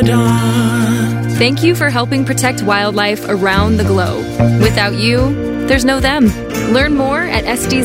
done. Thank you for helping protect wildlife around the globe. Without you, there's no them. Learn more at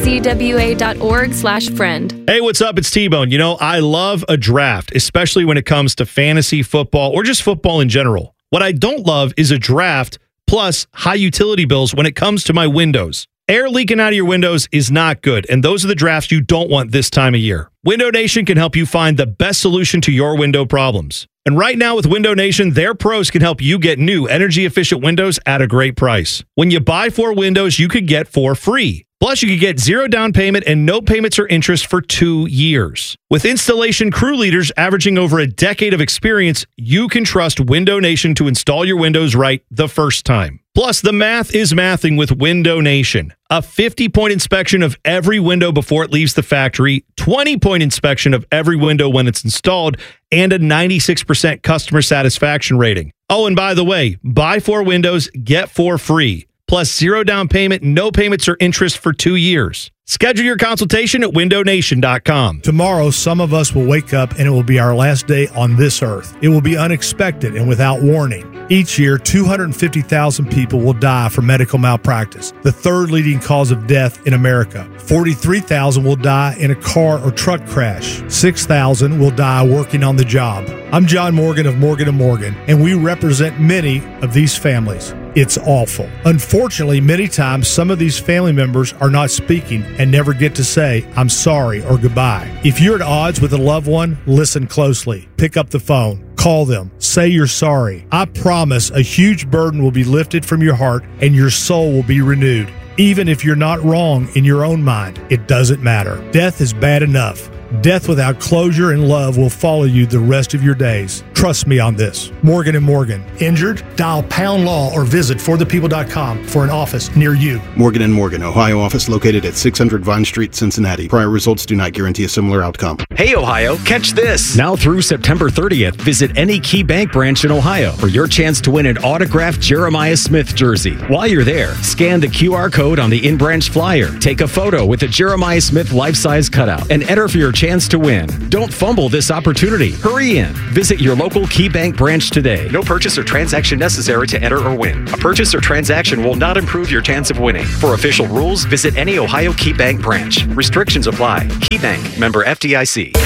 sdzwa.org/friend. Hey, what's up? It's T-Bone. You know, I love a draft, especially when it comes to fantasy football or just football in general. What I don't love is a draft plus high utility bills when it comes to my windows. Air leaking out of your windows is not good, and those are the drafts you don't want this time of year. Window Nation can help you find the best solution to your window problems. And right now with Window Nation, their pros can help you get new energy-efficient windows at a great price. When you buy 4 windows, you could get 4 free. Plus, you could get 0 down payment and no payments or interest for 2 years. With installation crew leaders averaging over a decade of experience, you can trust Window Nation to install your windows right the first time. Plus, the math is mathing with Window Nation. A 50-point inspection of every window before it leaves the factory, 20-point inspection of every window when it's installed, and a 96% customer satisfaction rating. Oh, and by the way, buy 4 windows, get 4 free. Plus 0 down payment, no payments or interest for 2 years. Schedule your consultation at windownation.com. Tomorrow, some of us will wake up and it will be our last day on this earth. It will be unexpected and without warning. Each year, 250,000 people will die from medical malpractice, the 3rd leading cause of death in America. 43,000 will die in a car or truck crash. 6,000 will die working on the job. I'm John Morgan of Morgan & Morgan, and we represent many of these families. It's awful. Unfortunately, many times some of these family members are not speaking and never get to say, I'm sorry or goodbye. If you're at odds with a loved one, listen closely. Pick up the phone. Call them. Say you're sorry. I promise a huge burden will be lifted from your heart and your soul will be renewed. Even if you're not wrong in your own mind, it doesn't matter. Death is bad enough. Death without closure and love will follow you the rest of your days. Trust me on this. Morgan & Morgan. Injured? Dial Pound Law or visit forthepeople.com for an office near you. Morgan & Morgan, Ohio office located at 600 Vine Street, Cincinnati. Prior results do not guarantee a similar outcome. Hey, Ohio, catch this. Now through September 30th, visit any Key Bank branch in Ohio for your chance to win an autographed Jeremiah Smith jersey. While you're there, scan the QR code on the in-branch flyer, take a photo with a Jeremiah Smith life-size cutout, and enter for your chance to win. Don't fumble this opportunity. Hurry in. Visit your local Key Bank branch today. No purchase or transaction necessary to enter or win. A purchase or transaction will not improve your chance of winning. For official rules, visit any Ohio Key Bank branch. Restrictions apply. Key Bank, member FDIC.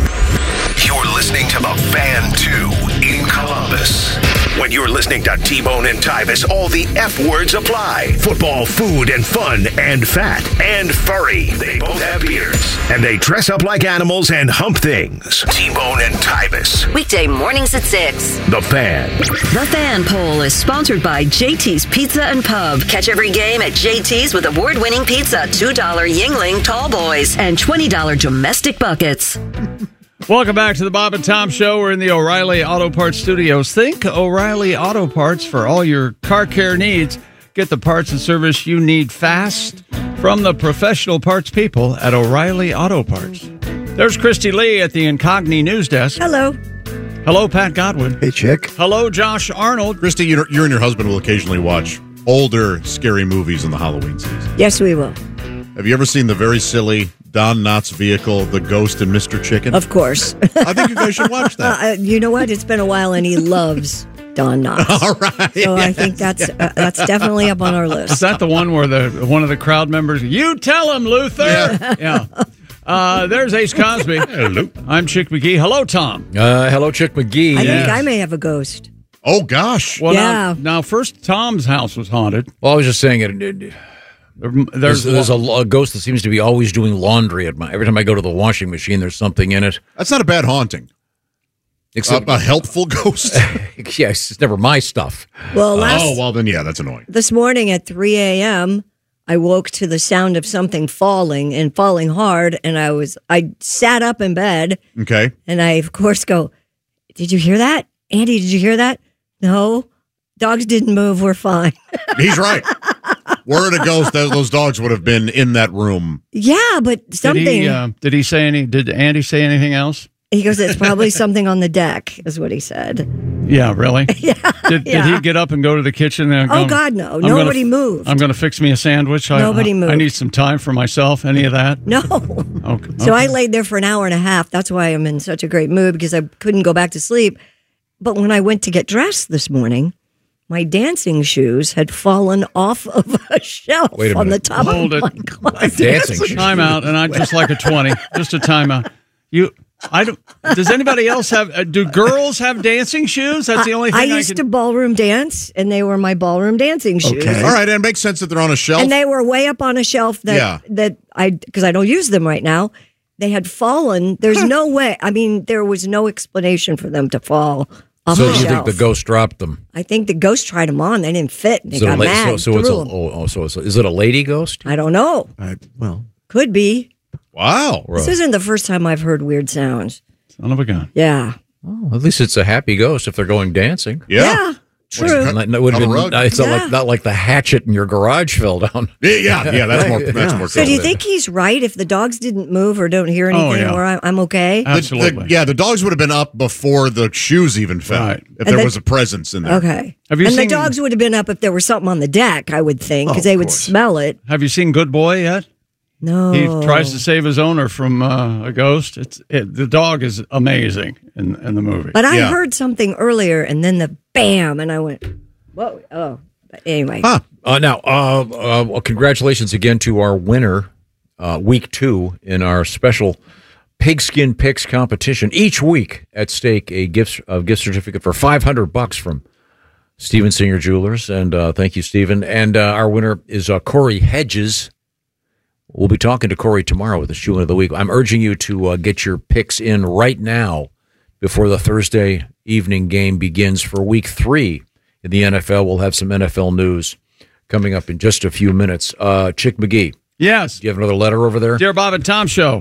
You're listening to The Fan 2 in Columbus. When you're listening to T-Bone and Tyvis, all the F words apply. Football, food, and fun, and fat, and furry. They both have beards, and they dress up like animals and hump things. T-Bone and Tyvis. Weekday mornings at 6. The Fan. The Fan Poll is sponsored by JT's Pizza and Pub. Catch every game at JT's with award-winning pizza, $2 Yingling Tall Boys, and $20 domestic buckets. Welcome back to the Bob and Tom Show. We're in the O'Reilly Auto Parts Studios. Think O'Reilly Auto Parts for all your car care needs. Get the parts and service you need fast from the professional parts people at O'Reilly Auto Parts. There's Christy Lee at the Incogni News Desk. Hello. Hello, Pat Godwin. Hey, Chick. Hello, Josh Arnold. Christy, you and your husband will occasionally watch older, scary movies in the Halloween season. Yes, we will. Have you ever seen the very silly Don Knotts vehicle, The Ghost and Mr. Chicken? Of course. I think you guys should watch that. You know what? It's been a while, and he loves Don Knotts. All right. So I think that's definitely up on our list. Is that the one where one of the crowd members, you tell him, Luther? Yeah. There's Ace Cosby. Hello. I'm Chick McGee. Hello, Tom. Hello, Chick McGee. I think I may have a ghost. Oh, gosh. Well, yeah. Now, first, Tom's house was haunted. Well, I was just saying there's a ghost that seems to be always doing laundry every time I go to the washing machine. There's something in it. That's not a bad haunting. Except a helpful ghost. Yes, it's never my stuff. Well, then yeah, that's annoying. This morning at 3 a.m., I woke to the sound of something falling and falling hard, and I sat up in bed. Okay. And I, of course, go, did you hear that? Andy, did you hear that? No. Dogs didn't move. We're fine. He's right. Were it a ghost, those dogs would have been in that room. Yeah, but something. Did Andy say anything else? He goes, it's probably something on the deck, is what he said. Yeah, really? Yeah. Did he get up and go to the kitchen? And oh, God, no. Nobody moved. I'm going to fix me a sandwich. Nobody moved. I need some time for myself. Any of that? No. Okay. So I laid there for an hour and a half. That's why I'm in such a great mood, because I couldn't go back to sleep. but when I went to get dressed this morning, my dancing shoes had fallen off of a shelf on the top Hold of it. my closet. Dancing shoes. Timeout, and I'd just like a 20. Just a timeout. Does anybody else have? Do girls have dancing shoes? That's the only thing I used to ballroom dance, and they were my ballroom dancing shoes. Okay. All right, and it makes sense that they're on a shelf. And they were way up on a shelf because I don't use them right now. They had fallen. There's no way. I mean, there was no explanation for them to fall off So the do you shelf. think the ghost dropped them? I think the ghost tried them on. They didn't fit. And they got mad. So is it a lady ghost? I don't know. Could be. Wow. This isn't the first time I've heard weird sounds. Son of a gun. Yeah. Oh, at least it's a happy ghost if they're going dancing. Yeah. True. It's not like the hatchet in your garage fell down. Yeah, that's more. So do you think he's right? If the dogs didn't move or don't hear anything, or I'm okay? Absolutely. The dogs would have been up before the shoes even fell. Right. If there was a presence in there. Okay. Have you and seen- the dogs would have been up if there was something on the deck, I would think, because they would smell it. Have you seen Good Boy yet? No. He tries to save his owner from a ghost. The dog is amazing in the movie. But I heard something earlier, and then the bam, and I went, whoa. Oh, but anyway. Well, congratulations again to our winner, week 2 in our special Pigskin Picks competition. Each week at stake a gift certificate for $500 from Steven Singer Jewelers, and thank you, Steven. And our winner is Corey Hedges. We'll be talking to Corey tomorrow with the Shoe of the Week. I'm urging you to get your picks in right now before the Thursday evening game begins for week 3 in the NFL. We'll have some NFL news coming up in just a few minutes. Chick McGee. Yes. Do you have another letter over there? Dear Bob and Tom Show,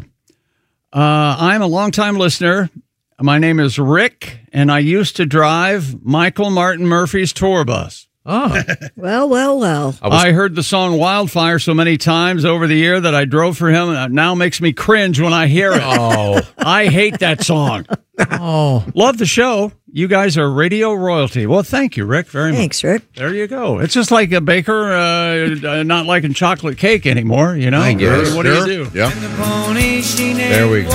I'm a longtime listener. My name is Rick, and I used to drive Michael Martin Murphy's tour bus. Oh. Well. I heard the song Wildfire so many times over the year that I drove for him, and it now makes me cringe when I hear it. Oh. I hate that song. Oh. Love the show. You guys are radio royalty. Well, thank you, Rick, very much. Thanks, Rick. There you go. It's just like a baker not liking chocolate cake anymore, you know? I guess. What do you do? Yeah. There we go.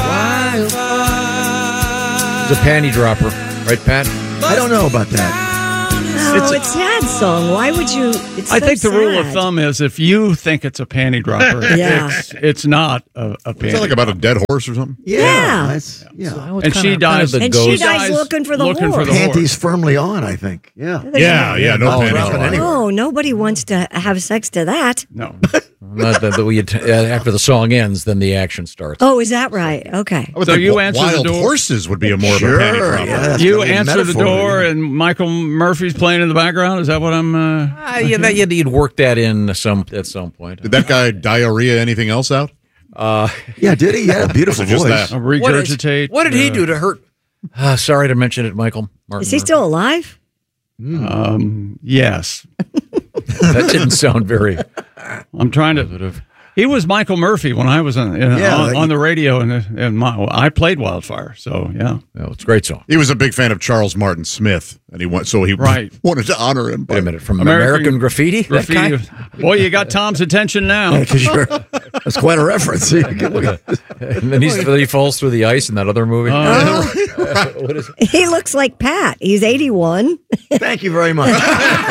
It's a panty dropper. Right, Pat? I don't know about that. Oh, it's a sad song. Why would you? It's I so think the rule of sad. thumb is if you think it's a panty dropper, it's not a panty. Is that like about a dead horse or something? Yeah. And she dies. And she dies looking for the horse. Panties firmly on, I think. Yeah. Yeah. No panties. Oh, nobody wants to have sex to that. No. After the song ends, then the action starts. Oh, is that right? Okay. So you answer the Wild door. horses would be more of a panty dropper. Yeah, You answer the door, and Michael Murphy's playing in the background. Is that what I'm? You'd work that in at some point. Did that guy diarrhea anything else out? Yeah, did he? He had a beautiful Just voice. that. Regurgitate. What did he do to hurt? Sorry to mention it, Michael. Martin Is he still alive? Yes. That didn't sound very. I'm trying to. He was Michael Murphy when I was on the radio, and I played Wildfire. So yeah, it's a great song. He was a big fan of Charles Martin Smith, and he wanted to honor him. Wait a minute, from American Graffiti? Graffiti. Boy, you got Tom's attention now. That's quite a reference. And then he falls through the ice in that other movie. What is it? He looks like Pat. He's 81. Thank you very much.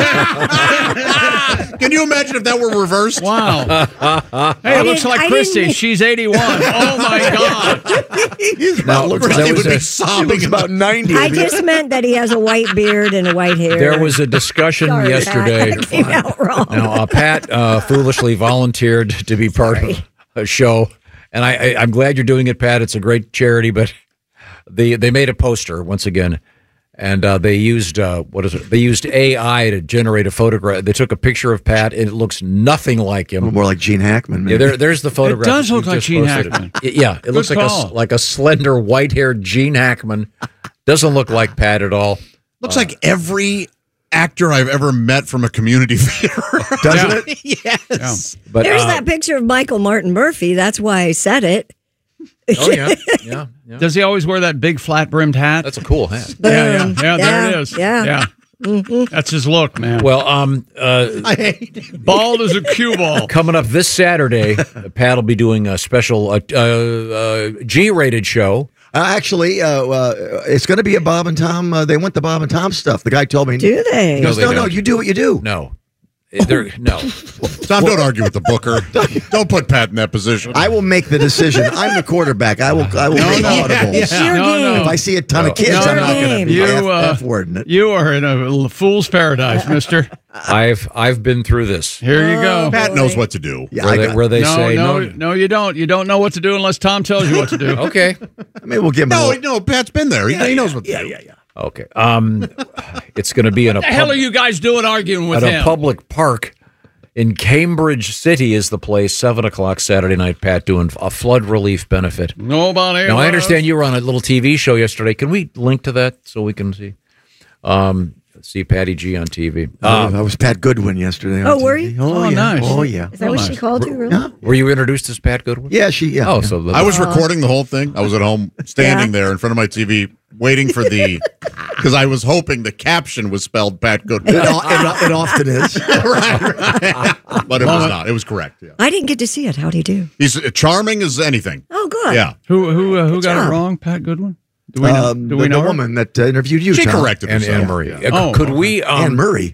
Can you imagine if that were reversed? Wow. Hey, it looks like Christy. She's 81. Oh, my God. Looks like he would be sobbing. He looks about 90. I just meant that he has a white beard and a white hair. There was a discussion yesterday. Pat. I came out wrong. Now, Pat foolishly volunteered to be part of a show, and I'm glad you're doing it, Pat. It's a great charity, but they made a poster once again. And they used They used AI to generate a photograph. They took a picture of Pat, and it looks nothing like him. More like Gene Hackman. Maybe. Yeah, there's the photograph. It does look like Gene Hackman. It looks like a slender, white-haired Gene Hackman. Doesn't look like Pat at all. Looks like every actor I've ever met from a community theater. Doesn't it? Yes. Yeah. But, There's that picture of Michael Martin Murphy. That's why I said it. Oh, yeah. Does he always wear that big flat-brimmed hat? That's a cool hat. Yeah, there it is. Yeah. Mm-hmm. That's his look, man. Well, I hate it. Bald as a cue ball. Coming up this Saturday, Pat will be doing a special G-rated show. Actually, it's going to be a Bob and Tom. They want the Bob and Tom stuff. The guy told me. Do they? He goes, no, you do what you do. No. No. Tom, don't argue with the booker. Don't put Pat in that position. I will make the decision. I'm the quarterback. I will make audibles. It's your game. If I see a ton of kids, I'm not going to be F-wording it. You are in a fool's paradise, mister. I've been through this. Here you go. Pat knows what to do. Yeah, where they say no, you don't. You don't know what to do unless Tom tells you what to do. Okay. Maybe we'll give him No, Pat's been there. He knows what to do. Yeah. Okay. It's going to be in What the hell are you guys doing arguing with at him? a public park in Cambridge City is the place. 7:00 Saturday night. Pat doing a flood relief benefit. Nobody. Now I understand you were on a little TV show yesterday. Can we link to that so we can see? See Patty G on TV. I was Pat Goodwin yesterday. Oh, were you? Oh, yeah. Nice. Oh, yeah. Is that what she called you? Really? Yeah. Were you introduced as Pat Goodwin? Yeah, yeah. Oh, so I was recording the whole thing. I was at home standing there in front of my TV waiting for because I was hoping the caption was spelled Pat Goodwin. It often is. right. But it was not. It was correct. Yeah. I didn't get to see it. How'd he do? He's charming as anything. Oh, good. Yeah. Who got it wrong? Pat Goodwin? Do we know? The woman that interviewed you, She Tom. corrected And herself. Anne Marie. Yeah. Could we? Anne Murray.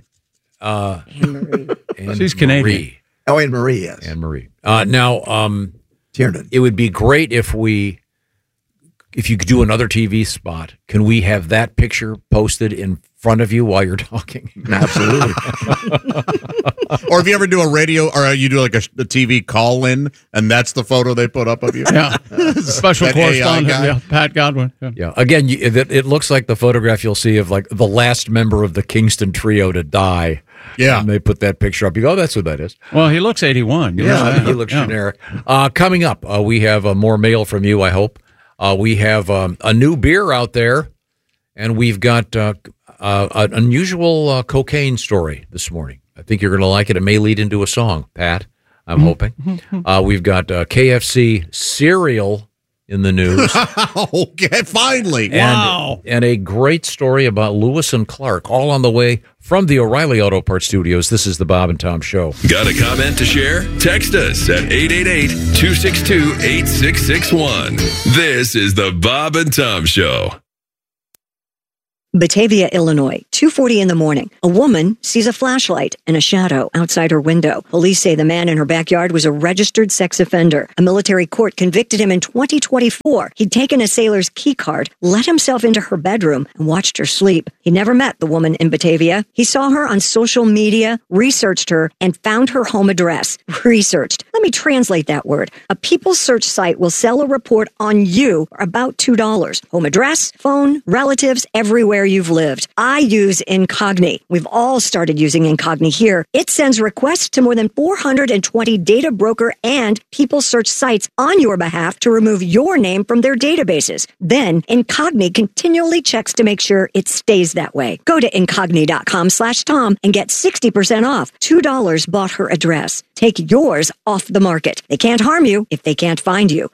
She's Canadian. Oh, Anne Marie, yes. Anne Marie. Now, Tiernan. it would be great if you could do another TV spot. Can we have that picture posted in front of you while you're talking? Absolutely. Or if you ever do a radio, or you do like a TV call-in, and that's the photo they put up of you. Yeah. Special That correspondent. AI guy. Yeah, Pat Godwin. Yeah. Again, it looks like the photograph you'll see of like the last member of the Kingston trio to die. Yeah. And they put that picture up. You go, oh, that's what that is. Well, he looks 81. Yeah, he looks generic. Coming up, we have more mail from you, I hope. We have a new beer out there, and we've got an unusual cocaine story this morning. I think you're going to like it. It may lead into a song, Pat. I'm hoping. We've got KFC cereal in the news. Okay, finally. Wow. And a great story about Lewis and Clark, all on the way from the O'Reilly Auto Parts Studios. This is the Bob and Tom Show. Got a comment to share? Text us at 888-262-8661. This is the Bob and Tom Show. Batavia, Illinois, 2:40 in the morning. A woman sees a flashlight and a shadow outside her window. Police say the man in her backyard was a registered sex offender. A military court convicted him in 2024. He'd taken a sailor's key card, let himself into her bedroom, and watched her sleep. He never met the woman in Batavia. He saw her on social media, researched her, and found her home address. Researched. Let me translate that word. A People search site will sell a report on you for about $2. Home address, phone, relatives, everywhere you've lived. I use Incogni. We've all started using Incogni here. It sends requests to more than 420 data broker and People search sites on your behalf to remove your name from their databases. Then Incogni continually checks to make sure it stays that way. Go to Incogni.com/Tom and get 60% off. $2 bought her address. Take yours off the market. They can't harm you if they can't find you.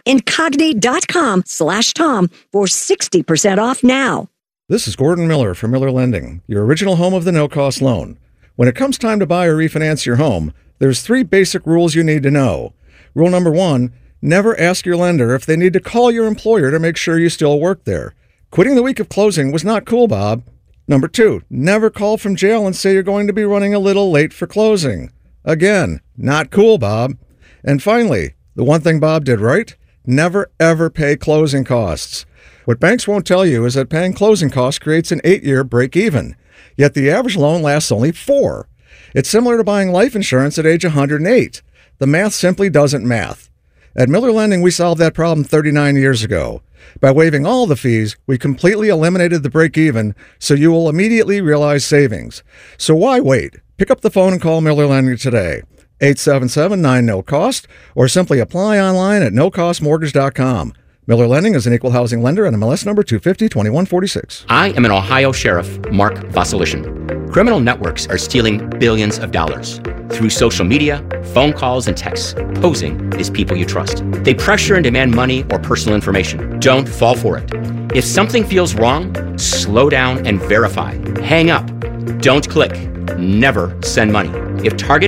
Incogni.com/Tom for 60% off now. This is Gordon Miller from Miller Lending, your original home of the no-cost loan. When it comes time to buy or refinance your home, there's 3 basic rules you need to know. Rule number 1, never ask your lender if they need to call your employer to make sure you still work there. Quitting the week of closing was not cool, Bob. Number 2, never call from jail and say you're going to be running a little late for closing. Again, not cool, Bob. And finally, the one thing Bob did right, never ever pay closing costs. What banks won't tell you is that paying closing costs creates an 8-year break-even, yet the average loan lasts only 4. It's similar to buying life insurance at age 108. The math simply doesn't math. At Miller Lending, we solved that problem 39 years ago. By waiving all the fees, we completely eliminated the break-even, so you will immediately realize savings. So why wait? Pick up the phone and call Miller Lending today. 877-9-NO-COST, or simply apply online at nocostmortgage.com. Miller Lending is an equal housing lender and MLS number 250-2146. I am an Ohio Sheriff, Mark Vasilishin. Criminal networks are stealing billions of dollars through social media, phone calls, and texts, posing as people you trust. They pressure and demand money or personal information. Don't fall for it. If something feels wrong, slow down and verify. Hang up. Don't click. Never send money. If targeted,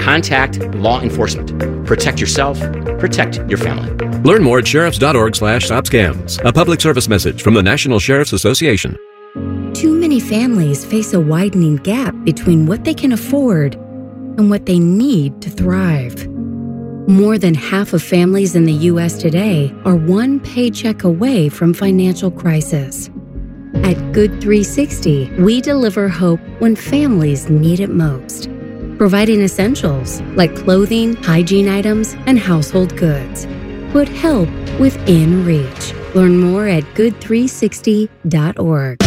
Contact law enforcement. Protect yourself, protect your family. Learn more at sheriffs.org/stopscams. A public service message from the National Sheriff's Association. Too many families face a widening gap between what they can afford and what they need to thrive. More than half of families in the U.S. today are one paycheck away from financial crisis. At Good 360, we deliver hope when families need it most, providing essentials like clothing, hygiene items, and household goods. Put help within reach. Learn more at good360.org.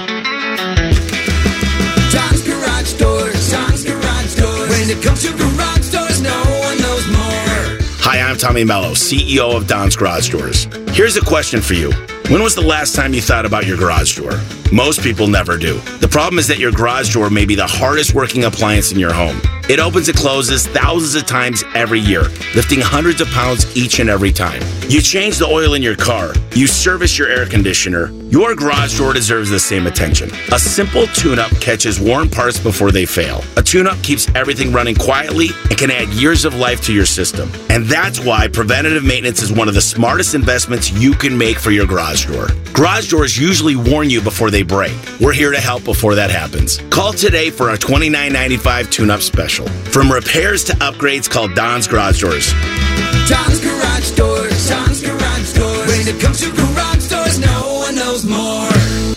Tom's Garage Doors. Tom's Garage Doors. When it comes to garage doors, no one knows more. Hi, I'm Tommy Mello, CEO of Don's Garage Doors. Here's a question for you. When was the last time you thought about your garage door? Most people never do. The problem is that your garage door may be the hardest working appliance in your home. It opens and closes thousands of times every year, lifting hundreds of pounds each and every time. You change the oil in your car. You service your air conditioner. Your garage door deserves the same attention. A simple tune-up catches worn parts before they fail. A tune-up keeps everything running quietly and can add years of life to your system. And that's why preventative maintenance is one of the smartest investments you can make for your garage door. Garage doors usually warn you before they break. We're here to help before that happens. Call today for a $29.95 tune-up special. From repairs to upgrades, call Don's Garage Doors. Don's Garage Doors. Don's Garage Doors. When it comes to garage doors, no one knows more.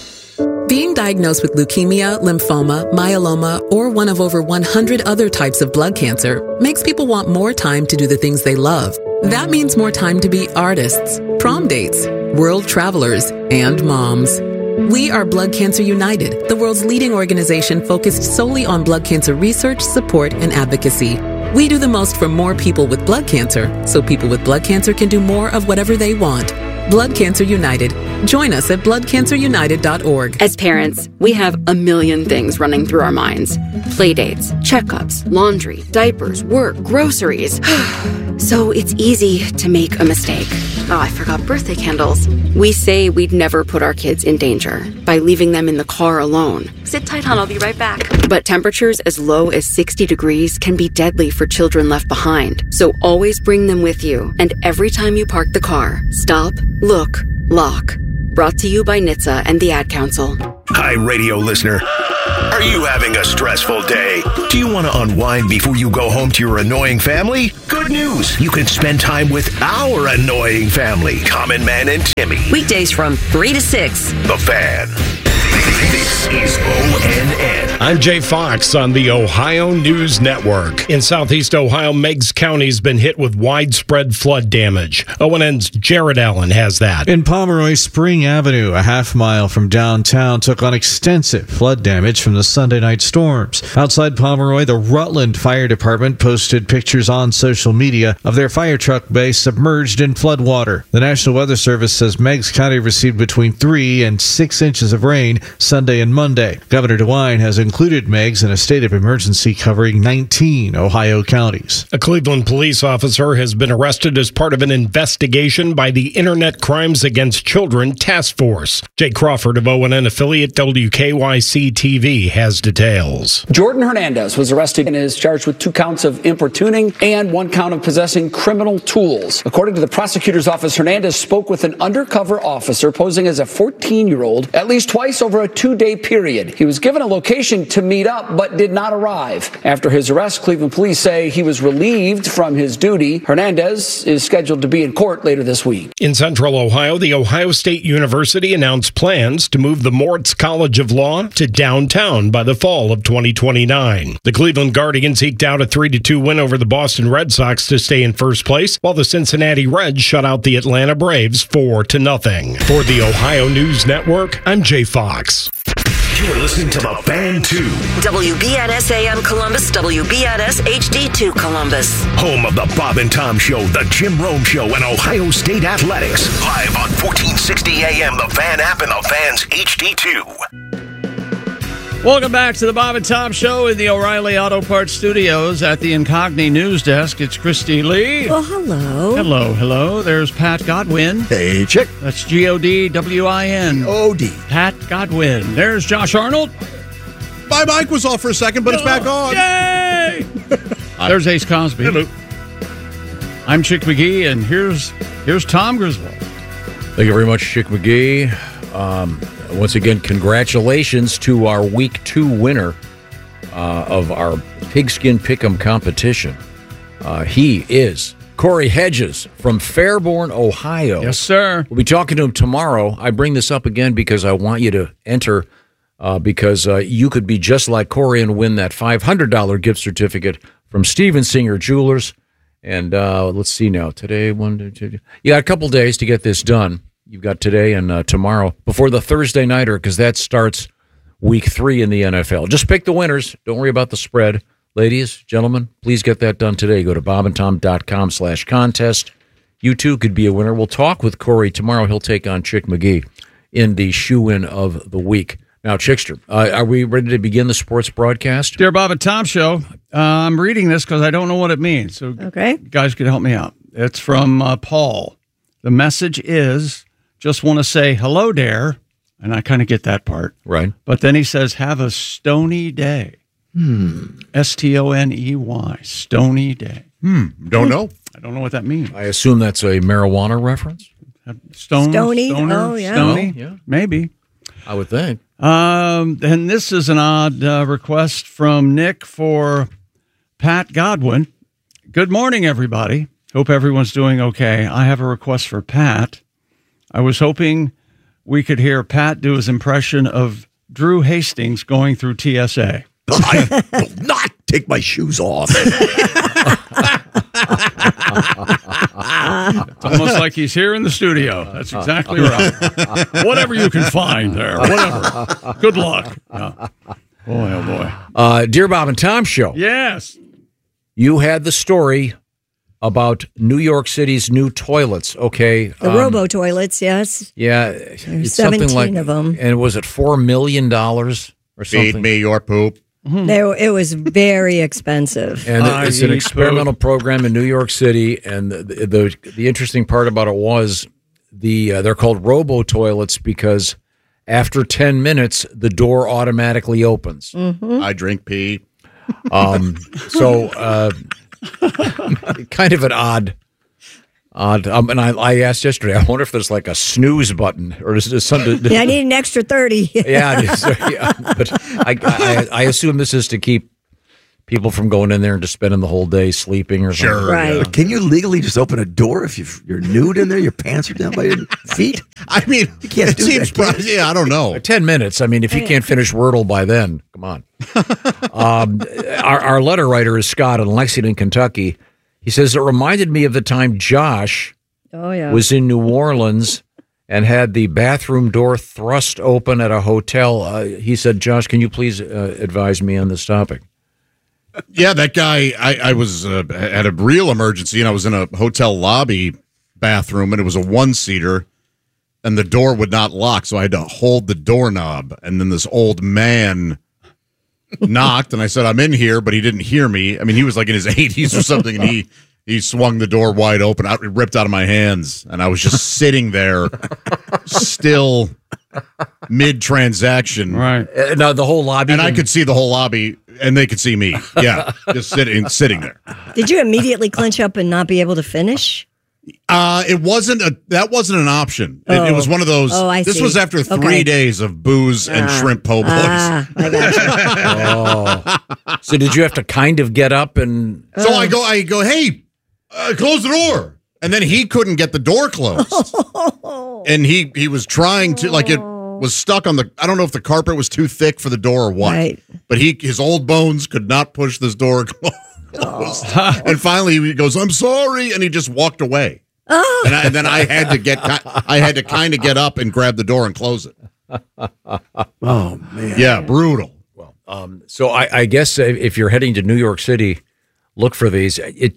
Being diagnosed with leukemia, lymphoma, myeloma, or one of over 100 other types of blood cancer makes people want more time to do the things they love. That means more time to be artists, prom dates, world travelers, and moms. We are Blood Cancer United, the world's leading organization focused solely on blood cancer research, support, and advocacy. We do the most for more people with blood cancer, so people with blood cancer can do more of whatever they want. Blood Cancer United. Join us at bloodcancerunited.org. As parents, we have a million things running through our minds. Playdates, checkups, laundry, diapers, work, groceries. So it's easy to make a mistake. Oh, I forgot birthday candles. We say we'd never put our kids in danger by leaving them in the car alone. Sit tight, hon, I'll be right back. But temperatures as low as 60 degrees can be deadly for children left behind. So always bring them with you. And every time you park the car, stop, look, lock. Brought to you by NHTSA and the Ad Council. Hi, radio listener. Are you having a stressful day? Do you want to unwind before you go home to your annoying family? Good news. You can spend time with our annoying family, Common Man and Timmy. Weekdays from 3 to 6. The Fan. This is ONN. I'm Jay Fox on the Ohio News Network. In southeast Ohio, Meigs County's been hit with widespread flood damage. ONN's Jared Allen has that. In Pomeroy, Spring Avenue, a half mile from downtown, took on extensive flood damage from the Sunday night storms. Outside Pomeroy, the Rutland Fire Department posted pictures on social media of their fire truck bay submerged in floodwater. The National Weather Service says Meigs County received between 3 and 6 inches of rain Sunday and Monday. Governor DeWine has included Meigs in a state of emergency covering 19 Ohio counties. A Cleveland police officer has been arrested as part of an investigation by the Internet Crimes Against Children Task Force. Jake Crawford of ONN affiliate WKYC-TV has details. Jordan Hernandez was arrested and is charged with 2 counts of importuning and 1 count of possessing criminal tools. According to the prosecutor's office, Hernandez spoke with an undercover officer posing as a 14-year-old at least twice over a 2-day period. He was given a location to meet up but did not arrive. After his arrest, Cleveland police say he was relieved from his duty. Hernandez is scheduled to be in court later this week. In central Ohio, the Ohio State University announced plans to move the Moritz College of Law to downtown by the fall of 2029. The Cleveland Guardians eked out a 3-2 win over the Boston Red Sox to stay in first place, while the Cincinnati Reds shut out the Atlanta Braves 4-0. For the Ohio News Network, I'm Jay Fox. You're listening to The Fan 2. WBNS AM Columbus, WBNS HD2 Columbus. Home of the Bob and Tom Show, the Jim Rome Show, and Ohio State Athletics. Live on 1460 AM, the Fan app, and the Fan's HD2. Welcome back to the Bob and Tom Show in the O'Reilly Auto Parts Studios at the Incogni News Desk. It's Christy Lee. Well, hello. Hello. There's Pat Godwin. Hey, chick. That's Godwin. O-D. Pat Godwin. There's Josh Arnold. My mic was off for a second, but it's back on. Yay! There's Ace Cosby. Hello. I'm Chick McGee, and here's Tom Griswold. Thank you very much, Chick McGee. Once again, congratulations to our Week 2 winner of our Pigskin Pick'em competition. He is Corey Hedges from Fairborn, Ohio. Yes, sir. We'll be talking to him tomorrow. I bring this up again because I want you to enter because you could be just like Corey and win that $500 gift certificate from Steven Singer Jewelers. And let's see now. Today, 1, 2, 2. You got a couple days to get this done. You've got today and tomorrow before the Thursday nighter because that starts Week 3 in the NFL. Just pick the winners. Don't worry about the spread. Ladies, gentlemen, please get that done today. Go to bobandtom.com/contest. You too could be a winner. We'll talk with Corey tomorrow. He'll take on Chick McGee in the shoe-in of the week. Now, Chickster, are we ready to begin the sports broadcast? Dear Bob and Tom Show, I'm reading this because I don't know what it means. So okay, you guys could help me out. It's from Paul. The message is, just want to say hello there. And I kind of get that part. Right. But then he says, have a stony day. STONEY. Stony day. Don't know. I don't know what that means. I assume that's a marijuana reference? Stony? Stoner, Oh, yeah. Stony? Yeah. Maybe. I would think. And this is an odd request from Nick for Pat Godwin. Good morning, everybody. Hope everyone's doing okay. I have a request for Pat. I was hoping we could hear Pat do his impression of Drew Hastings going through TSA. I will not take my shoes off. It's almost like he's here in the studio. That's exactly right. Whatever you can find there. Whatever. Good luck. Yeah. Boy, oh boy. Dear Bob and Tom Show. Yes. You had the story about New York City's new toilets, okay? The robo toilets, yes. Yeah. There's It's 17 something like, of them. And was it $4 million or something? Feed me your poop. It was very expensive. And it's an experimental program in New York City. And the interesting part about it was they're called robo toilets because after 10 minutes, the door automatically opens. Mm-hmm. I drink pee. So kind of an odd. And I asked yesterday, I wonder if there's like a snooze button or is there something? Yeah, I need an extra 30. Yeah, but I assume this is to keep people from going in there and just spending the whole day sleeping or something. Sure. Right. But can you legally just open a door if you're nude in there? Your pants are down by your feet? I mean, You can't do that. Can you? yeah, I don't know. 10 minutes. I mean, if you can't finish Wordle by then, come on. Our letter writer is Scott in Lexington, Kentucky. He says, it reminded me of the time Josh was in New Orleans and had the bathroom door thrust open at a hotel. He said, Josh, can you please advise me on this topic? Yeah, that guy, I was at a real emergency, and I was in a hotel lobby bathroom, and it was a one-seater, and the door would not lock, so I had to hold the doorknob, and then this old man knocked, and I said, I'm in here, but he didn't hear me. I mean, he was like in his 80s or something, and he swung the door wide open. It ripped out of my hands, and I was just sitting there, still mid-transaction. Right. Now, the whole lobby. And I could see the whole lobby, and they could see me. Yeah, just sitting there. Did you immediately clench up and not be able to finish? That wasn't an option. It was one of those. Oh, I this see. was after 3 days of booze and shrimp po' boys. I got you. So did you have to kind of get up and? So I go, hey, close the door. And then he couldn't get the door closed. And he was trying to, like, it was stuck on I don't know if the carpet was too thick for the door or what. Right. But his old bones could not push this door closed. And finally he goes, I'm sorry. And he just walked away. Oh. And then I had to kind of get up and grab the door and close it. Oh, man. Yeah, brutal. Well, so I guess if you're heading to New York City, look for these.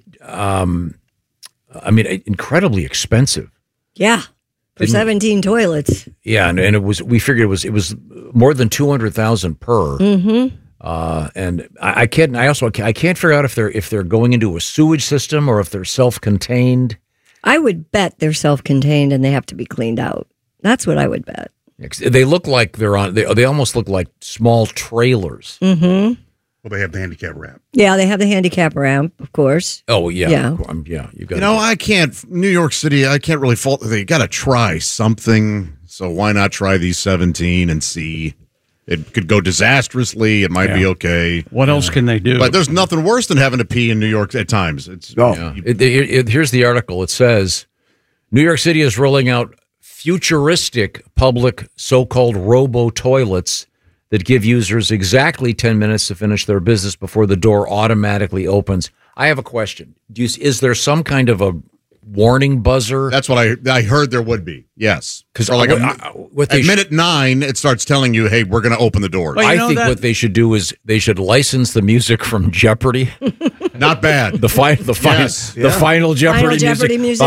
Incredibly expensive. Yeah. For 17 toilets. Yeah, and we figured it was more than 200,000 per. Mm-hmm. And I can't figure out if they're going into a sewage system or if they're self-contained. I would bet they're self-contained and they have to be cleaned out. That's what I would bet. They look like they almost look like small trailers. Mm-hmm. Well, they have the handicap ramp. Yeah, they have the handicap ramp, of course. Oh, yeah. Yeah. Yeah, you got You know, I can't, New York City, I can't really fault, they got to try something. So why not try these 17 and see? It could go disastrously. It might be okay. What else can they do? But there's nothing worse than having to pee in New York at times. It's Here's the article. It says, New York City is rolling out futuristic public so-called robo-toilets that give users exactly 10 minutes to finish their business before the door automatically opens. I have a question. Is there some kind of a warning buzzer? That's what I heard there would be. Yes. Because like at minute 9, it starts telling you, hey, we're going to open the doors. I think what they should do is they should license the music from Jeopardy. Not bad. The final Jeopardy music.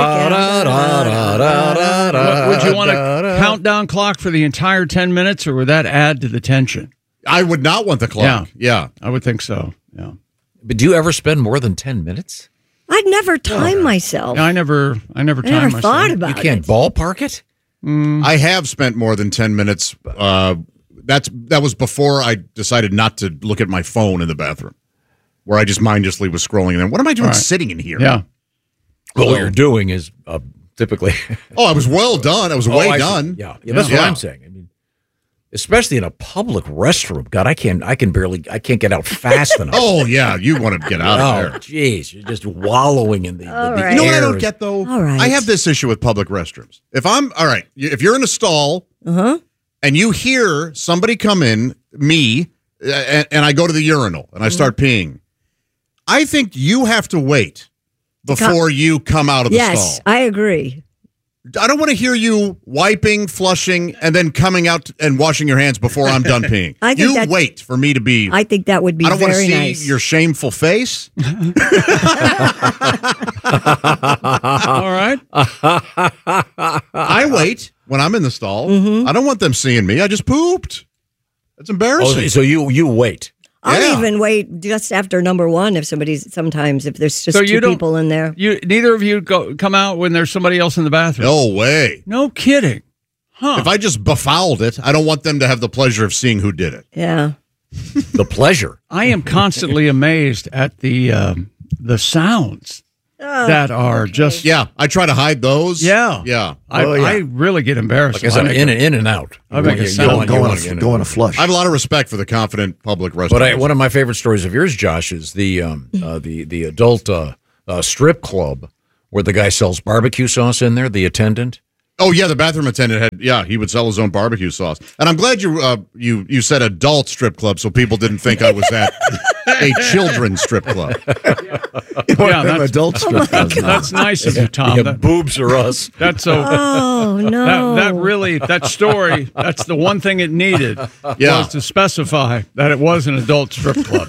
Would you want a countdown clock for the entire 10 minutes, or would that add to the tension? I would not want the clock. Yeah. I would think so. Yeah. But do you ever spend more than 10 minutes? I'd never time myself. No, I never time myself. Thought about it. You can't ballpark it? I have spent more than 10 minutes. That was before I decided not to look at my phone in the bathroom, where I just mindlessly was scrolling. And then, what am I doing sitting in here? Yeah. Well, what you're doing is typically. I was well done. I was way done. Yeah, that's what I'm saying. I mean, especially in a public restroom. God, I can't get out fast enough. Oh yeah, you want to get out of there? Jeez, you're just wallowing in the. You know what I don't get though? All right. I have this issue with public restrooms. If you're in a stall, and you hear somebody come in, me, and I go to the urinal and I start peeing, I think you have to wait before you come out of the stall. Yes, I agree. I don't want to hear you wiping, flushing, and then coming out and washing your hands before I'm done peeing. Wait for me to be. I think that would be very nice. I don't want to see your shameful face. All right. I wait when I'm in the stall. I don't want them seeing me. I just pooped. That's embarrassing. Oh, so you wait. I'll even wait just after number 1 if there's just two people in there. Neither of you come out when there's somebody else in the bathroom. No way. No kidding. Huh. If I just befouled it, I don't want them to have the pleasure of seeing who did it. Yeah. The pleasure. I am constantly amazed at the sounds that are just. Yeah, I try to hide those. Yeah. I really get embarrassed. Like I said, in and out. I make a sound going to flush. I have a lot of respect for the confident public restroom. But one of my favorite stories of yours, Josh, is the adult strip club where the guy sells barbecue sauce in there, the attendant. Oh yeah, the bathroom attendant he would sell his own barbecue sauce. And I'm glad you said adult strip club so people didn't think I was at a children's strip club. That's adult strip club. That's nice of you, Tom. Yeah, boobs are us. That's so. Oh no! That story. That's the one thing it needed was to specify that it was an adult strip club.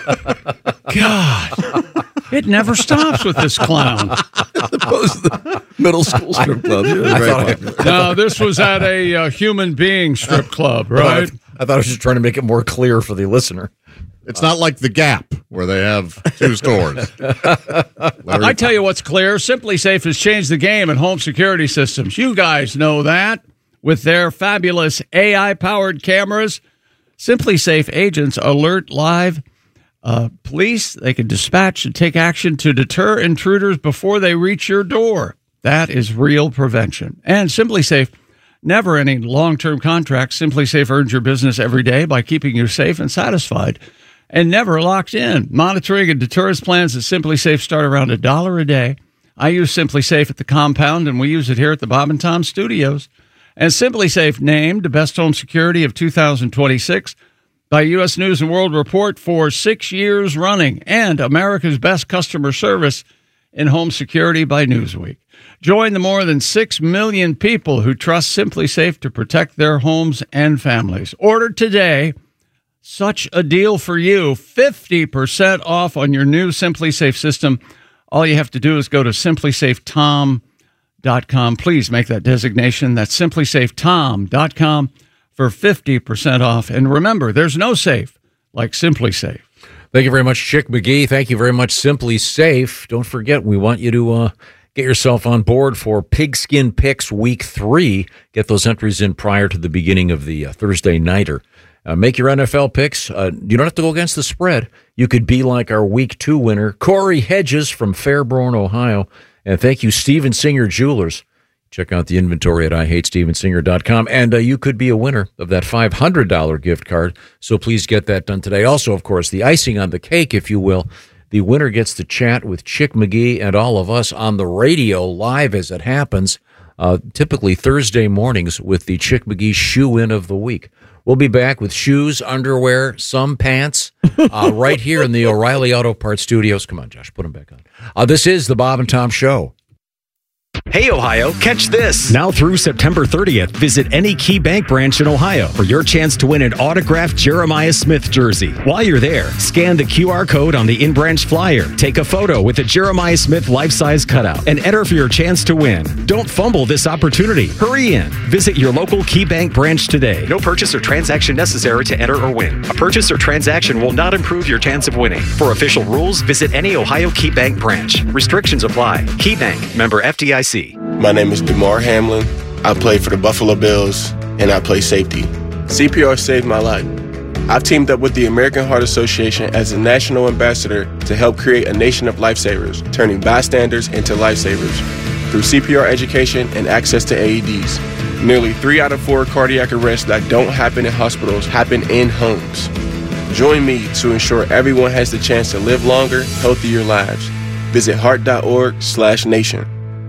God. It never stops with this clown. As opposed to the middle school strip club. No, this was at a human being strip club, right? I thought I was just trying to make it more clear for the listener. It's not like the Gap where they have 2 stores. I tell you what's clear. Simply Safe has changed the game in home security systems. You guys know that. With their fabulous AI-powered cameras, Simply Safe agents alert live police. They can dispatch and take action to deter intruders before they reach your door. That is real prevention. And Simply Safe, never any long-term contracts. Simply Safe earns your business every day by keeping you safe and satisfied and never locked in. Monitoring and deterrence plans at Simply Safe start around $1 a day. I use Simply Safe at the compound, and we use it here at the Bob and Tom Studios. And Simply Safe named the Best Home Security of 2026 by U.S. News & World Report for 6 years running, and America's Best Customer Service in Home Security by Newsweek. Join the more than 6 million people who trust Simply Safe to protect their homes and families. Order today. Such a deal for you. 50% off on your new Simply Safe system. All you have to do is go to simplysafetom.com. Please make that designation. That's simplysafetom.com. for 50% off. And remember, there's no safe like Simply Safe. Thank you very much, Chick McGee. Thank you very much, Simply Safe. Don't forget, we want you to get yourself on board for Pigskin Picks Week 3. Get those entries in prior to the beginning of the Thursday Nighter Make your NFL picks. You don't have to go against the spread. You could be like our Week 2 winner, Corey Hedges from Fairborn, Ohio. And thank you, Steven Singer Jewelers. Check out the inventory at IHateStevenSinger.com. And you could be a winner of that $500 gift card. So please get that done today. Also, of course, the icing on the cake, if you will. The winner gets to chat with Chick McGee and all of us on the radio live as it happens, typically Thursday mornings with the Chick McGee Shoe-In of the Week. We'll be back with shoes, underwear, some pants, right here in the O'Reilly Auto Parts Studios. Come on, Josh, put them back on. This is the Bob and Tom Show. Hey, Ohio, catch this. Now through September 30th, visit any Key Bank branch in Ohio for your chance to win an autographed Jeremiah Smith jersey. While you're there, scan the QR code on the in-branch flyer, take a photo with a Jeremiah Smith life-size cutout, and enter for your chance to win. Don't fumble this opportunity. Hurry in. Visit your local Key Bank branch today. No purchase or transaction necessary to enter or win. A purchase or transaction will not improve your chance of winning. For official rules, visit any Ohio Key Bank branch. Restrictions apply. Key Bank, member FDIC. My name is DeMar Hamlin. I play for the Buffalo Bills, and I play safety. CPR saved my life. I've teamed up with the American Heart Association as a national ambassador to help create a nation of lifesavers, turning bystanders into lifesavers. Through CPR education and access to AEDs, nearly 3 out of 4 cardiac arrests that don't happen in hospitals happen in homes. Join me to ensure everyone has the chance to live longer, healthier lives. Visit heart.org/nation.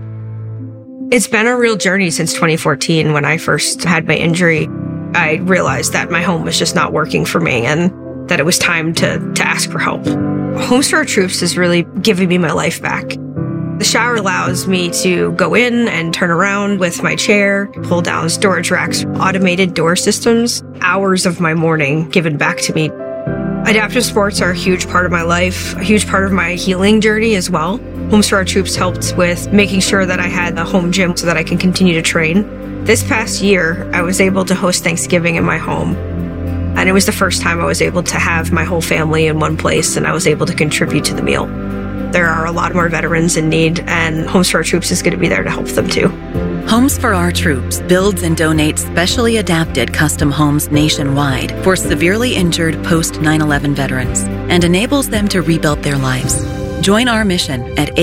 It's been a real journey since 2014 when I first had my injury. I realized that my home was just not working for me and that it was time to ask for help. Homes for Our Troops is really giving me my life back. The shower allows me to go in and turn around with my chair, pull down storage racks, automated door systems, hours of my morning given back to me. Adaptive sports are a huge part of my life, a huge part of my healing journey as well. Homes for Our Troops helped with making sure that I had a home gym so that I can continue to train. This past year, I was able to host Thanksgiving in my home. And it was the first time I was able to have my whole family in one place, and I was able to contribute to the meal. There are a lot more veterans in need, and Homes for Our Troops is going to be there to help them too. Homes for Our Troops builds and donates specially adapted custom homes nationwide for severely injured post 9/11 veterans and enables them to rebuild their lives. Join our mission at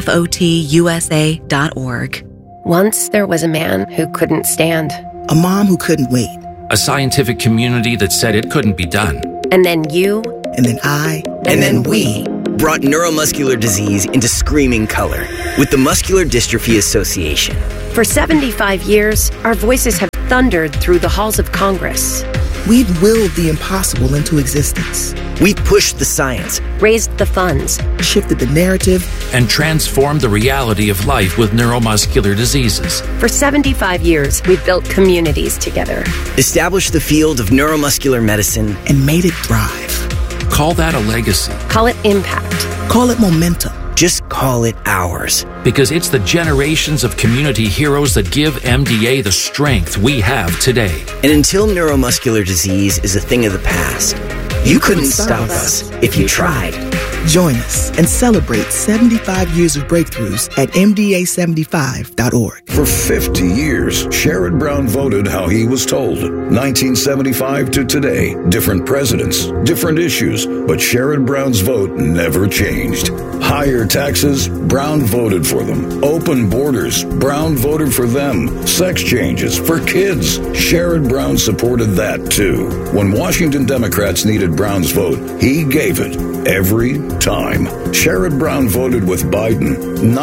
hfotusa.org. Once there was a man who couldn't stand. A mom who couldn't wait. A scientific community that said it couldn't be done. And then you. And then I. And then we. Brought neuromuscular disease into screaming color with the Muscular Dystrophy Association. For 75 years, our voices have thundered through the halls of Congress. We've willed the impossible into existence. We've pushed the science, raised the funds, shifted the narrative, and transformed the reality of life with neuromuscular diseases. For 75 years, we've built communities together, established the field of neuromuscular medicine, and made it thrive. Call that a legacy. Call it impact. Call it momentum. Just call it ours. Because it's the generations of community heroes that give MDA the strength we have today. And until neuromuscular disease is a thing of the past, you couldn't stop us if you tried. Join us and celebrate 75 years of breakthroughs at MDA75.org. For 50 years, Sherrod Brown voted how he was told. 1975 to today, different presidents, different issues, but Sherrod Brown's vote never changed. Higher taxes, Brown voted for them. Open borders, Brown voted for them. Sex changes for kids, Sherrod Brown supported that too. When Washington Democrats needed Brown's vote, he gave it every time. Sherrod Brown voted with Biden,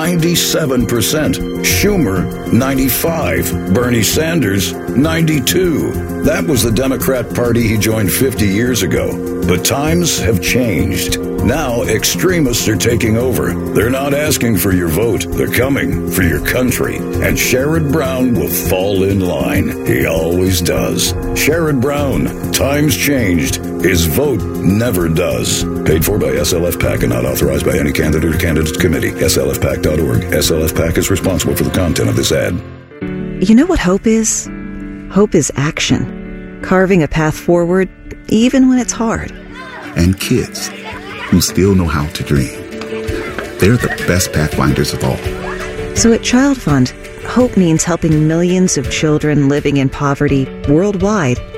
97%. Schumer, 95%. Bernie Sanders, 92%. That was the Democrat Party he joined 50 years ago. But times have changed. Now extremists are taking over. They're not asking for your vote. They're coming for your country. And Sherrod Brown will fall in line. He always does. Sherrod Brown. Times changed. His vote never does. Paid for by SLF PAC and not authorized by any candidate or candidate committee. SLFPAC.org. SLF PAC is responsible for the content of this ad. You know what hope is? Hope is action. Carving a path forward, even when it's hard. And kids who still know how to dream. They're the best pathfinders of all. So at Child Fund, hope means helping millions of children living in poverty worldwide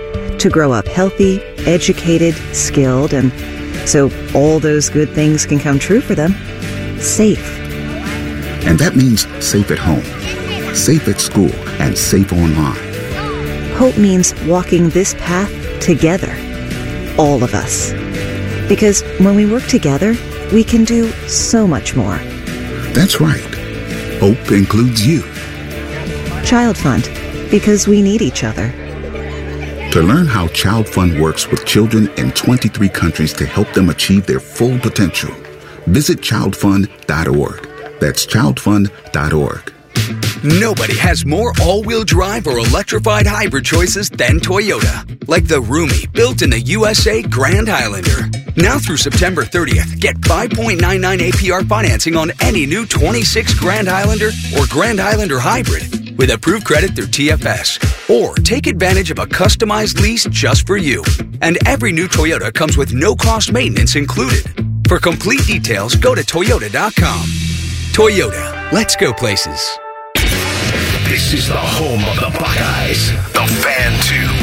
to grow up healthy, educated, skilled, and so all those good things can come true for them, safe. And that means safe at home, safe at school, and safe online. Hope means walking this path together, all of us. Because when we work together, we can do so much more. That's right. Hope includes you. Child Fund, because we need each other. To learn how Child Fund works with children in 23 countries to help them achieve their full potential, visit childfund.org. That's childfund.org. Nobody has more all-wheel drive or electrified hybrid choices than Toyota. Like the roomy, built-in-the USA Grand Highlander. Now through September 30th, get 5.99 APR financing on any new 26 Grand Highlander or Grand Highlander Hybrid with approved credit through TFS. Or take advantage of a customized lease just for you. And every new Toyota comes with no-cost maintenance included. For complete details, go to Toyota.com. Toyota, let's go places. This is the home of the Buckeyes, the Fan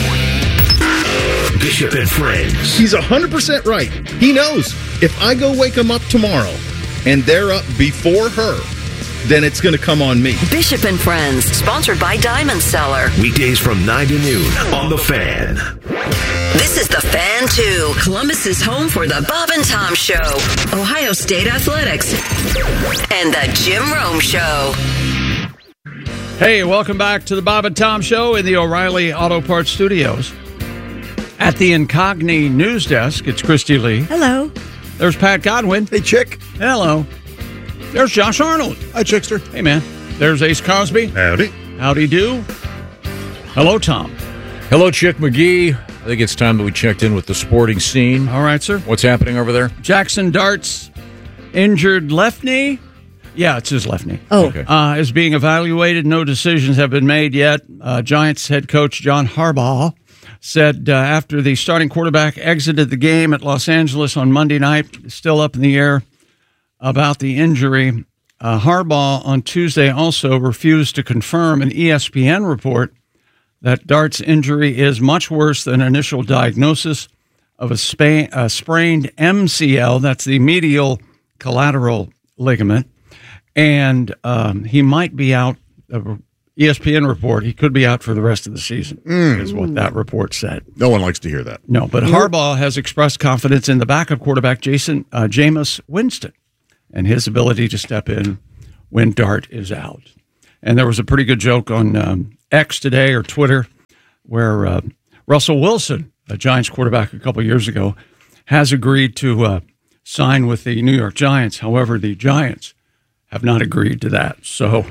2. Bishop and Friends. He's 100% right. He knows if I go wake him up tomorrow and they're up before her, then it's going to come on me. Bishop and Friends, sponsored by Diamond Seller. Weekdays from 9 to noon on The Fan. This is The Fan 2, Columbus's home for the Bob and Tom Show, Ohio State Athletics, and the Jim Rome Show. Hey, welcome back to the Bob and Tom Show in the O'Reilly Auto Parts Studios. At the Incogni News Desk, it's Christy Lee. Hello. There's Pat Godwin. Hey, Chick. Hello. There's Josh Arnold. Hi, Chickster. Hey, man. There's Ace Cosby. Howdy. Howdy do. Hello, Tom. Hello, Chick McGee. I think it's time that we checked in with the sporting scene. All right, sir. What's happening over there? Jackson Dart's injured left knee. Yeah, it's his left knee. Oh. Okay. Is being evaluated. No decisions have been made yet. Giants head coach John Harbaugh said after the starting quarterback exited the game at Los Angeles on Monday night, still up in the air about the injury. Harbaugh on Tuesday also refused to confirm an ESPN report that Dart's injury is much worse than initial diagnosis of a sprained MCL. That's the medial collateral ligament. And he might be out, ESPN report, he could be out for the rest of the season, is what that report said. No one likes to hear that. No, but Harbaugh has expressed confidence in the backup quarterback, Jameis Winston, and his ability to step in when Dart is out. And there was a pretty good joke on X today, or Twitter, where Russell Wilson, a Giants quarterback a couple years ago, has agreed to sign with the New York Giants. However, the Giants have not agreed to that. So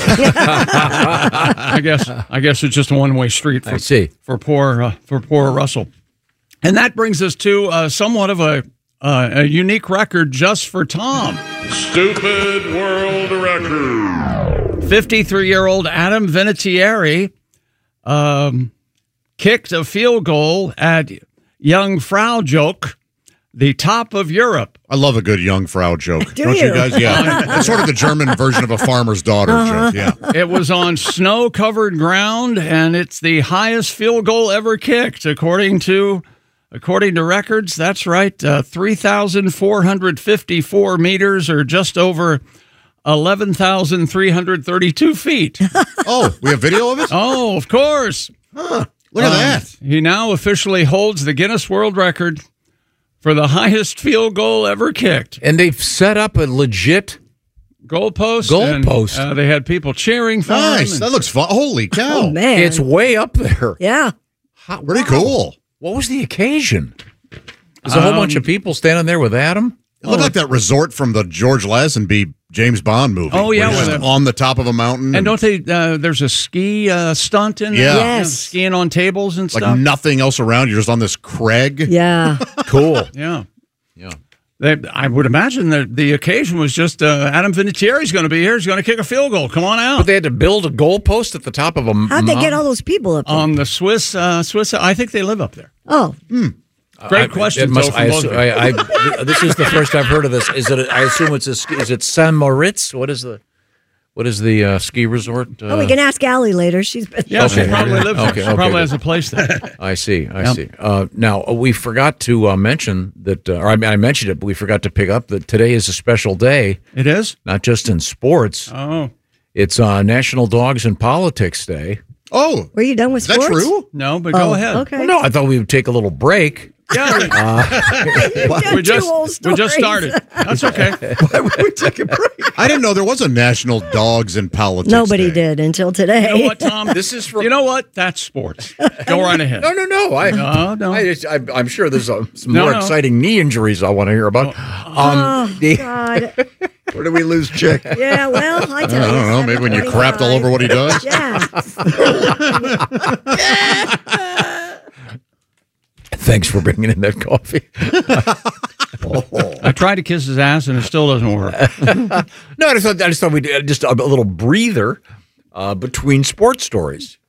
I guess it's just a one-way street for poor Russell. And that brings us to somewhat of a unique record just for Tom. Stupid world record. 53-year-old Adam Vinatieri kicked a field goal at Jungfrau-Joch, the top of Europe. I love a good Jungfrau joke. Do Don't you you? guys? Yeah. It's sort of the German version of a farmer's daughter joke. Yeah. It was on snow-covered ground, and it's the highest field goal ever kicked, according to records. That's right, 3,454 meters, or just over 11,332 feet. Oh, we have video of it? Oh, of course. Huh. Look at that. He now officially holds the Guinness World Record for the highest field goal ever kicked. And they've set up a legit goalpost. And, they had people cheering for him. Nice. That looks fun. Holy cow. Oh, man. It's way up there. Yeah. Pretty cool. What was the occasion? There's a whole bunch of people standing there with Adam. It looked like that resort from the George Lazenby James Bond movie. Oh, yeah. Where you're just on the top of a mountain. And don't they, there's a ski stunt in there? Yeah. Yes. Skiing on tables and like stuff. nothing else around. You're just on this crag. Yeah. Cool. Yeah. Yeah. I would imagine that the occasion was just Adam Vinatieri's going to be here. He's going to kick a field goal. Come on out. But they had to build a goalpost at the top of a How'd they get all those people up there? On the Swiss, I think they live up there. Oh. Great question. This is the first I've heard of this. Is it? I assume it's is it Saint Moritz? What is the What is the ski resort? We can ask Allie later. She's been she probably lives there. She probably has a place there. I see. Now, we forgot to mention that, I mentioned it, but we forgot to pick up that today is a special day. It is? Not just in sports. Oh. It's National Dogs in Politics Day. Oh. Were you done with sports? Is that true? No, but go ahead. Okay. Well, no, I thought we would take a little break. Yeah, we just started. That's okay. Why would we take a break? I didn't know there was a National Dogs in Politics Nobody Day. did until today. You know what, Tom? This is for. You know what? That's sports. Go right ahead. No. I'm sure there's some more exciting knee injuries I want to hear about. God. Where do we lose Chick? Yeah, well, I tell you. I don't know. Maybe when you crapped all over what he does. Yeah. Thanks for bringing in that coffee. I tried to kiss his ass and it still doesn't work. No, I just thought we'd just a little breather between sports stories.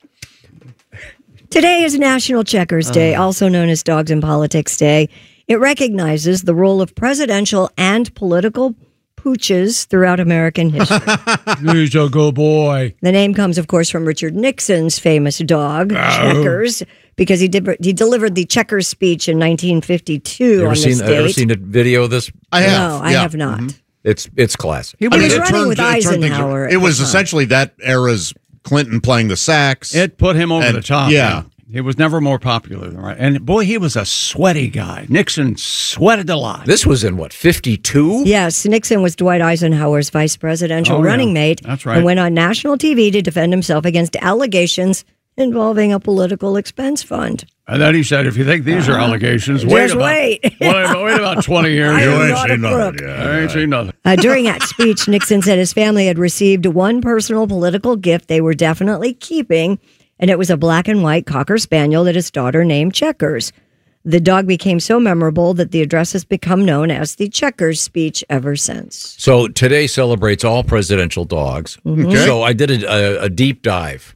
Today is National Checkers Day, also known as Dogs in Politics Day. It recognizes the role of presidential and political pooches throughout American history. He's a good boy. The name comes, of course, from Richard Nixon's famous dog, Checkers, because he delivered the Checkers speech in 1952 on this date. Ever seen a video of this? I have. No, I have not. Mm-hmm. It's classic. He was running with Eisenhower. It was essentially that era's Clinton playing the sax. It put him over the top. Yeah. He was never more popular than right. And boy, he was a sweaty guy. Nixon sweated a lot. This was in 52? Yes, Nixon was Dwight Eisenhower's vice presidential running mate. That's right. And went on national TV to defend himself against allegations involving a political expense fund. And then he said, if you think these are allegations, wait about 20 years. You ain't seen nothing. I ain't seen nothing. During that speech, Nixon said his family had received one personal political gift they were definitely keeping, and it was a black and white Cocker Spaniel that his daughter named Checkers. The dog became so memorable that the address has become known as the Checkers speech ever since. So today celebrates all presidential dogs. Mm-hmm. Okay. So I did a deep dive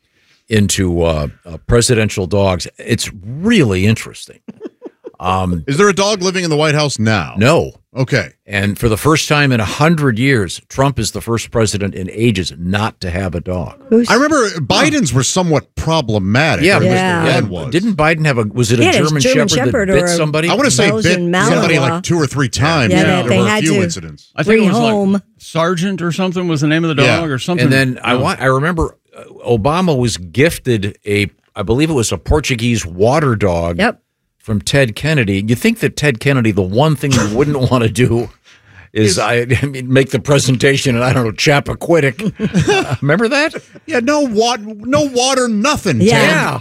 into presidential dogs. It's really interesting. Is there a dog living in the White House now? No. Okay. And for the first time in 100 years, Trump is the first president in ages not to have a dog. I remember Biden's were somewhat problematic. Yeah. Was. Didn't Biden have was it a German Shepherd that bit somebody? I want to say bit somebody like 2 or 3 times. Yeah, there were had a few to incidents. I think it was like Sergeant or something was the name of the dog or something. And then I remember Obama was gifted I believe it was a Portuguese water dog. Yep. From Ted Kennedy. You think that Ted Kennedy, the one thing he wouldn't want to do is make the presentation and Chappaquiddick. Remember that? Yeah, no water, nothing. Yeah.